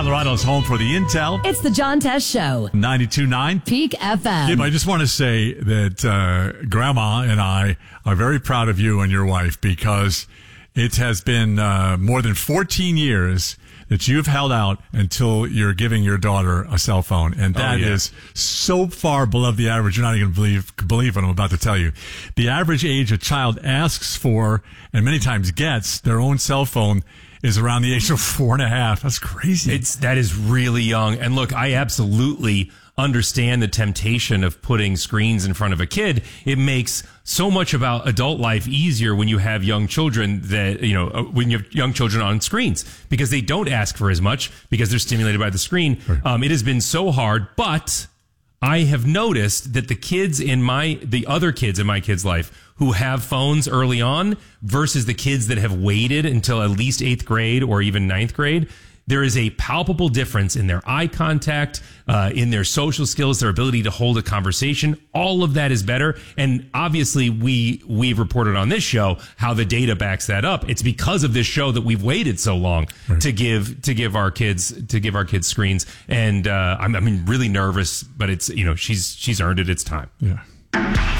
Colorado's home for the Intel. It's the John Test Show. 92.9 Peak FM. Gabe, I just want to say that Grandma and I are very proud of you and your wife because it has been more than 14 years that you've held out until you're giving your daughter a cell phone. And that is so far below the average. You're not even going to believe what I'm about to tell you. The average age a child asks for and many times gets their own cell phone is around the age of 4.5. That's crazy. That is really young. And look, I absolutely understand the temptation of putting screens in front of a kid. It makes so much about adult life easier when you have young children when you have young children on screens because they don't ask for as much because they're stimulated by the screen. Right. It has been so hard, but I have noticed that the other kids in my kid's life who have phones early on versus the kids that have waited until at least 8th grade or even 9th grade, there is a palpable difference in their eye contact, in their social skills, their ability to hold a conversation. All of that is better. And obviously we've reported on this show how the data backs that up. It's because of this show that we've waited so long to give our kids screens. And I'm really nervous, but it's, she's earned it. It's time. Yeah.